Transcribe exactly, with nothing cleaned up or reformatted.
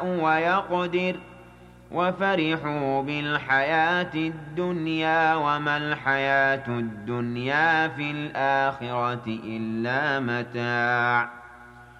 ويقدر وفرحوا بالحياة الدنيا وما الحياة الدنيا في الآخرة إلا متاع